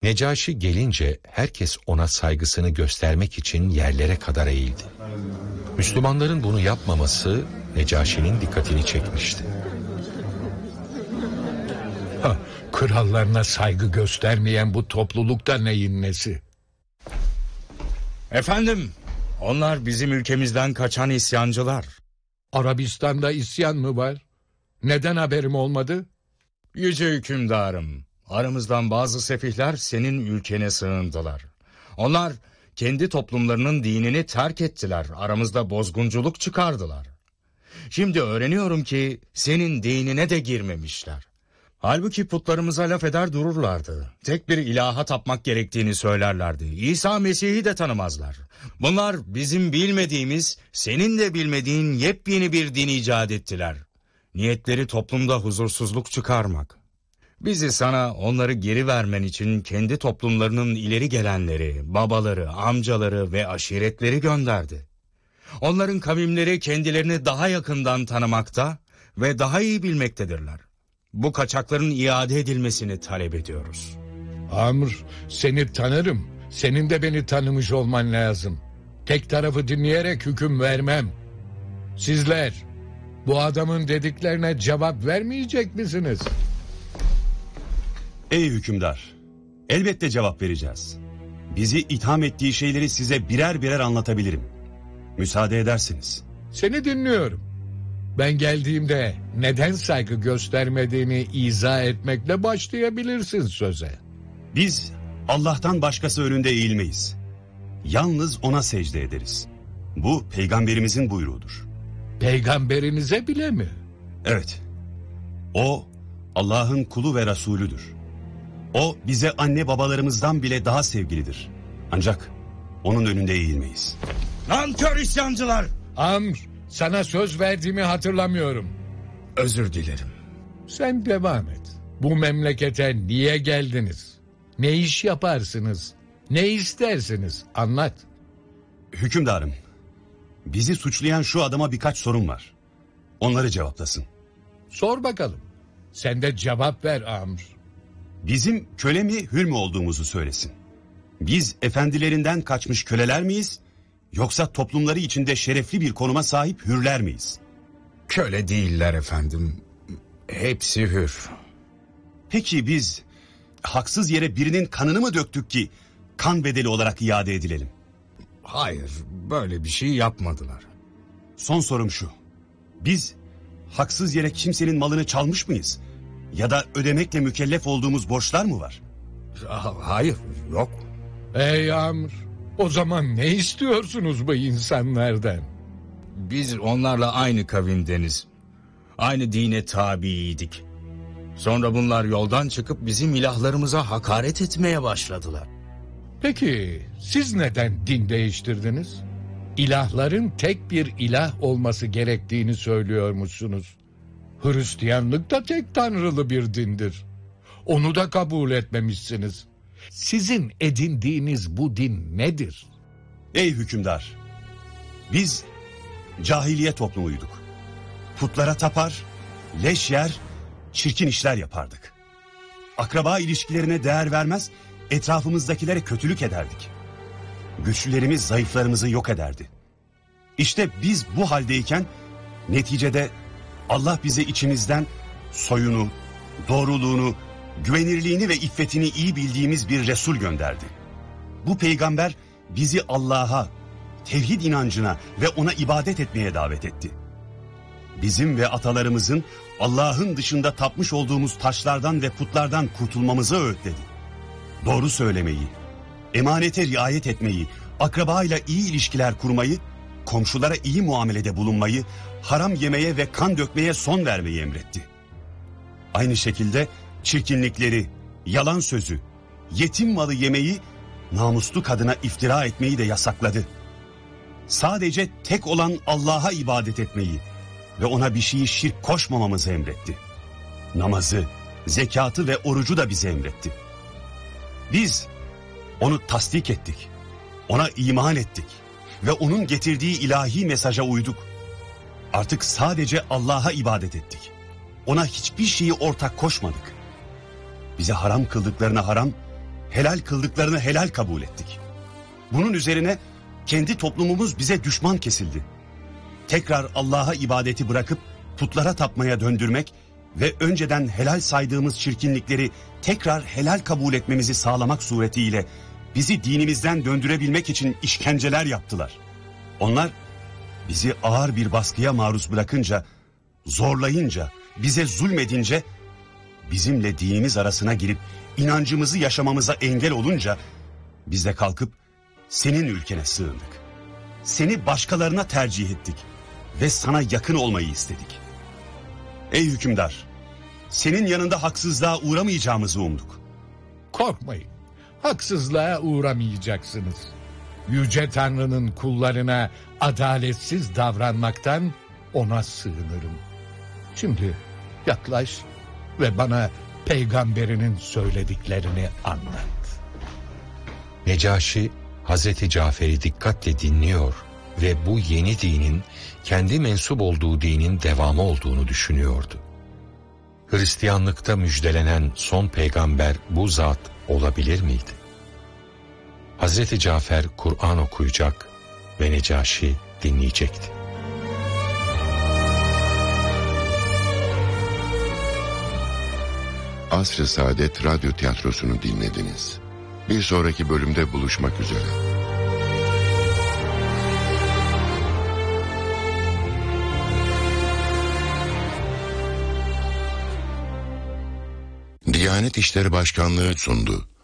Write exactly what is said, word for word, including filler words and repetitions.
Necaşi gelince herkes ona saygısını göstermek için yerlere kadar eğildi. Müslümanların bunu yapmaması Necaşi'nin dikkatini çekmişti. Ha, krallarına saygı göstermeyen bu toplulukta neyin nesi? Efendim, onlar bizim ülkemizden kaçan isyancılar. Arabistan'da isyan mı var? Neden haberim olmadı? Yüce hükümdarım, aramızdan bazı sefihler senin ülkene sığındılar. Onlar kendi toplumlarının dinini terk ettiler, aramızda bozgunculuk çıkardılar. Şimdi öğreniyorum ki senin dinine de girmemişler. Halbuki putlarımıza laf eder dururlardı. Tek bir ilaha tapmak gerektiğini söylerlerdi. İsa Mesih'i de tanımazlar. Bunlar bizim bilmediğimiz, senin de bilmediğin yepyeni bir din icat ettiler. Niyetleri toplumda huzursuzluk çıkarmak. Bizi sana onları geri vermen için kendi toplumlarının ileri gelenleri, babaları, amcaları ve aşiretleri gönderdi. Onların kavimleri kendilerini daha yakından tanımakta ve daha iyi bilmektedirler. Bu kaçakların iade edilmesini talep ediyoruz. Amr, seni tanırım. Senin de beni tanımış olman lazım. Tek tarafı dinleyerek hüküm vermem. Sizler bu adamın dediklerine cevap vermeyecek misiniz? Ey hükümdar, elbette cevap vereceğiz. Bizi itham ettiği şeyleri size birer birer anlatabilirim. Müsaade ederseniz. Seni dinliyorum. Ben geldiğimde neden saygı göstermediğini izah etmekle başlayabilirsin söze. Biz Allah'tan başkası önünde eğilmeyiz. Yalnız ona secde ederiz. Bu peygamberimizin buyruğudur. Peygamberinize bile mi? Evet. O Allah'ın kulu ve Resulüdür. O bize anne babalarımızdan bile daha sevgilidir. Ancak onun önünde eğilmeyiz. Nankör isyancılar! Amr, sana söz verdiğimi hatırlamıyorum. Özür dilerim. Sen devam et. Bu memlekete niye geldiniz? Ne iş yaparsınız? Ne istersiniz? Anlat. Hükümdarım, bizi suçlayan şu adama birkaç sorun var. Onları cevaplasın. Sor bakalım. Sen de cevap ver Amr. Bizim köle mi hür mü olduğumuzu söylesin. Biz efendilerinden kaçmış köleler miyiz? Yoksa toplumları içinde şerefli bir konuma sahip hürler miyiz? Köle değiller efendim. Hepsi hür. Peki biz haksız yere birinin kanını mı döktük ki kan bedeli olarak iade edilelim? Hayır, böyle bir şey yapmadılar. Son sorum şu. Biz haksız yere kimsenin malını çalmış mıyız? Ya da ödemekle mükellef olduğumuz borçlar mı var? Hayır, yok. Ey Amr, o zaman ne istiyorsunuz bu insanlardan? Biz onlarla aynı kavimdeniz. Aynı dine tabiydik. Sonra bunlar yoldan çıkıp bizim ilahlarımıza hakaret etmeye başladılar. Peki siz neden din değiştirdiniz? İlahların tek bir ilah olması gerektiğini söylüyormuşsunuz. Hristiyanlık da tek tanrılı bir dindir. Onu da kabul etmemişsiniz. Sizin edindiğiniz bu din nedir? Ey hükümdar, biz cahiliye toplumuyduk. Putlara tapar, leş yer, çirkin işler yapardık. Akraba ilişkilerine değer vermez, etrafımızdakilere kötülük ederdik. Güçlülerimiz zayıflarımızı yok ederdi. İşte biz bu haldeyken neticede Allah bize içimizden soyunu, doğruluğunu, güvenirliğini ve iffetini iyi bildiğimiz bir Resul gönderdi. Bu peygamber bizi Allah'a, tevhid inancına ve ona ibadet etmeye davet etti. Bizim ve atalarımızın Allah'ın dışında tapmış olduğumuz taşlardan ve putlardan kurtulmamızı öğütledi. Doğru söylemeyi, emanete riayet etmeyi, akrabayla iyi ilişkiler kurmayı, komşulara iyi muamelede bulunmayı, haram yemeye ve kan dökmeye son vermeyi emretti. Aynı şekilde çirkinlikleri, yalan sözü, yetim malı yemeyi, namuslu kadına iftira etmeyi de yasakladı. Sadece tek olan Allah'a ibadet etmeyi ve ona bir şeyi şirk koşmamamızı emretti. Namazı, zekatı ve orucu da bize emretti. Biz onu tasdik ettik, ona iman ettik ve onun getirdiği ilahi mesaja uyduk. Artık sadece Allah'a ibadet ettik. Ona hiçbir şeyi ortak koşmadık. Bize haram kıldıklarına haram, helal kıldıklarını helal kabul ettik. Bunun üzerine kendi toplumumuz bize düşman kesildi. Tekrar Allah'a ibadeti bırakıp putlara tapmaya döndürmek ve önceden helal saydığımız çirkinlikleri tekrar helal kabul etmemizi sağlamak suretiyle bizi dinimizden döndürebilmek için işkenceler yaptılar. Onlar bizi ağır bir baskıya maruz bırakınca, zorlayınca, bize zulmedince, bizimle dinimiz arasına girip inancımızı yaşamamıza engel olunca biz de kalkıp senin ülkene sığındık. Seni başkalarına tercih ettik ve sana yakın olmayı istedik. Ey hükümdar, senin yanında haksızlığa uğramayacağımızı umduk. Korkmayın, haksızlığa uğramayacaksınız. Yüce Tanrı'nın kullarına adaletsiz davranmaktan ona sığınırım. Şimdi yaklaş ve bana peygamberinin söylediklerini anlat. Necaşi Hazreti Cafer'i dikkatle dinliyor ve bu yeni dinin kendi mensup olduğu dinin devamı olduğunu düşünüyordu. Hristiyanlıkta müjdelenen son peygamber bu zat olabilir miydi? Hazreti Cafer Kur'an okuyacak ve Necaşi dinleyecekti. Asr-ı Saadet Radyo Tiyatrosu'nu dinlediniz. Bir sonraki bölümde buluşmak üzere. Diyanet İşleri Başkanlığı sundu.